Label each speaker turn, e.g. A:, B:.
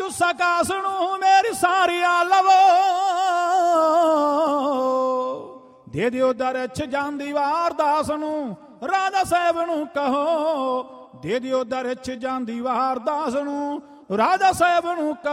A: ਸਕਾਸ ਨੂੰ ਮੇਰੀ ਸਾਰੀਆਂ ਲਵੋ, ਦੇ ਦਿਓ ਦਰ 'ਚ ਜਾਂਦੀ ਵਾਰ ਦਾਸ ਨੂੰ, ਰਾਜਾ ਸਾਹਿਬ ਨੂੰ ਕਹੋ, ਦੇ ਦਿਓ ਦਰ 'ਚ ਜਾਂਦੀ ਵਾਰ ਦਾਸ ਨੂੰ, ਰਾਜਾ ਸਾਹਿਬ ਨੂੰ ਕਹੋ।